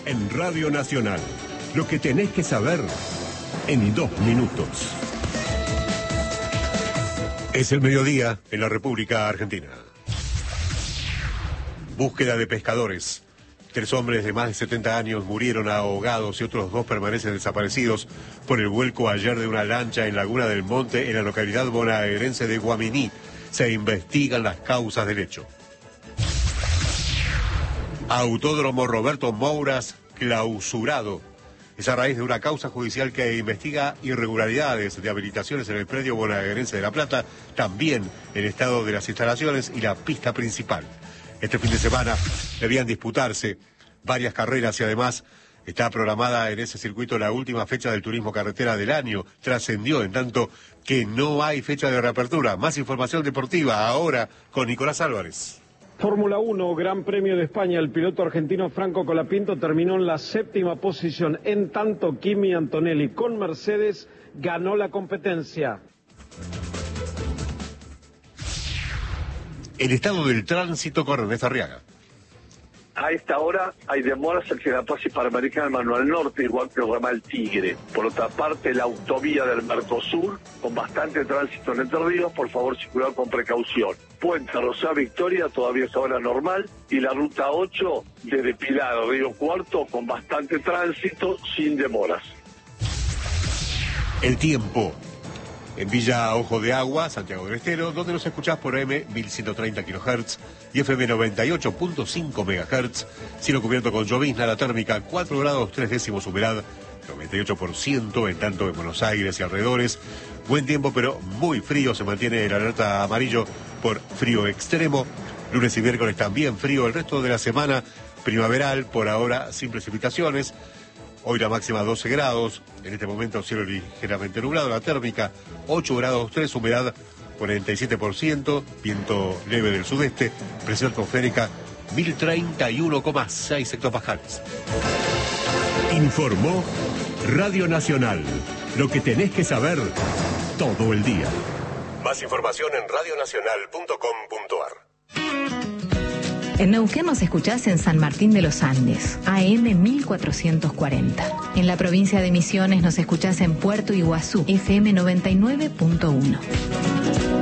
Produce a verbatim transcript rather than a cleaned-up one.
En Radio Nacional, lo que tenés que saber en dos minutos. Es el mediodía en la República Argentina. Búsqueda de pescadores. Tres hombres de más de setenta años murieron ahogados y otros dos permanecen desaparecidos por el vuelco ayer de una lancha en Laguna del Monte, en la localidad bonaerense de Guaminí. Se investigan las causas del hecho. Autódromo Roberto Mouras clausurado. Es a raíz de una causa judicial que investiga irregularidades de habilitaciones en el predio bonaerense de La Plata, también el estado de las instalaciones y la pista principal. Este fin de semana debían disputarse varias carreras y además está programada en ese circuito la última fecha del turismo carretera del año. Trascendió en tanto que no hay fecha de reapertura. Más información deportiva ahora con Nicolás Álvarez. Fórmula uno, Gran Premio de España, el piloto argentino Franco Colapinto terminó en la séptima posición, en tanto Kimi Antonelli con Mercedes ganó la competencia. El estado del tránsito con Ernesto Arriaga. A esta hora hay demoras hacia la Paz Hispanoamericana Manuel Norte, igual que el ramal Tigre. Por otra parte, la autovía del Mercosur, con bastante tránsito en Entre Ríos, por favor circular con precaución. Puente Rosario Victoria, todavía es hora normal, y la ruta ocho, desde Pilar a Río Cuarto, con bastante tránsito, sin demoras. El tiempo. En Villa Ojo de Agua, Santiago del Estero, donde nos escuchás por A M mil ciento treinta kilohertz y F M noventa y ocho punto cinco megahertz. Cielo cubierto con llovizna, la térmica cuatro grados tres décimos, humedad noventa y ocho por ciento, en tanto en Buenos Aires y alrededores. Buen tiempo, pero muy frío, se mantiene el alerta amarillo por frío extremo. Lunes y miércoles también frío, el resto de la semana primaveral, por ahora sin precipitaciones. Hoy la máxima doce grados, en este momento cielo ligeramente nublado, la térmica ocho grados tres, humedad cuarenta y siete por ciento, viento leve del sudeste, presión atmosférica mil treinta y uno coma seis hectopascales. Informó Radio Nacional, lo que tenés que saber todo el día. Más información en radio nacional punto com punto ar. En Neuquén nos escuchás en San Martín de los Andes, A M mil cuatrocientos cuarenta. En la provincia de Misiones nos escuchás en Puerto Iguazú, F M noventa y nueve punto uno.